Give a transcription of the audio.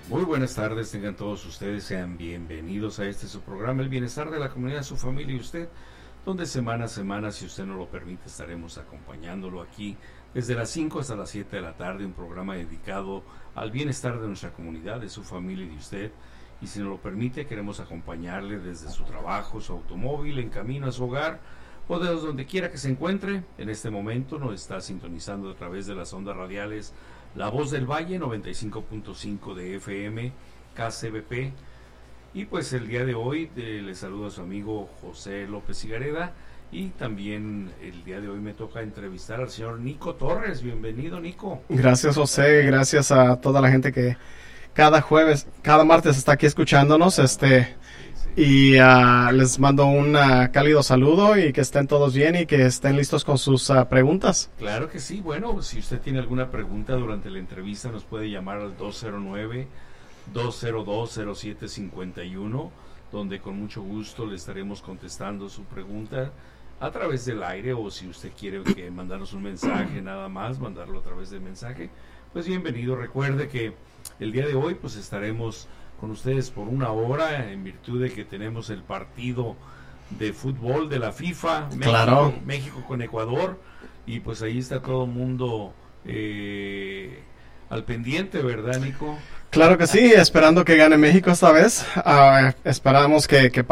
Muy buenas tardes, tengan todos ustedes, sean bienvenidos a su programa, El Bienestar de la Comunidad, su familia y usted, donde semana a semana, si usted nos lo permite, estaremos acompañándolo aquí desde las 5 hasta las 7 de la tarde, un programa dedicado al bienestar de nuestra comunidad, de su familia y de usted. Y si nos lo permite, queremos acompañarle desde su trabajo, su automóvil, en camino a su hogar o desde donde quiera que se encuentre. En este momento nos está sintonizando a través de las ondas radiales La Voz del Valle, 95.5 de FM, KCBP. Y pues el día de hoy le saludo a su amigo José López Higareda. Y también el día de hoy me toca entrevistar al señor Nico Torres. Bienvenido, Nico. Gracias, José. Gracias a toda la gente que cada martes está aquí escuchándonos. Y les mando un cálido saludo y que estén todos bien y que estén listos con sus preguntas. Claro que sí. Bueno, si usted tiene alguna pregunta durante la entrevista, nos puede llamar al 209-202-0751, donde con mucho gusto le estaremos contestando su pregunta a través del aire, o si usted quiere mandarnos un mensaje nada más, mandarlo a través del mensaje, pues bienvenido. Recuerde que el día de hoy pues estaremos con ustedes por una hora en virtud de que tenemos el partido de fútbol de la FIFA, Claro. México con Ecuador, y pues ahí está todo el mundo al pendiente, ¿verdad, Nico? Claro que sí, esperando que gane México esta vez. Esperamos que